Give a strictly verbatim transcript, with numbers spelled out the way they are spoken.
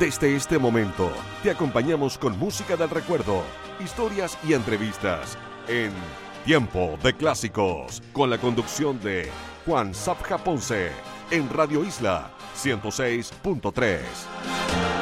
Desde este momento, te acompañamos con música del recuerdo, historias y entrevistas en Tiempo de Clásicos, con la conducción de Juan Zapja Ponce, en Radio Isla ciento seis punto tres.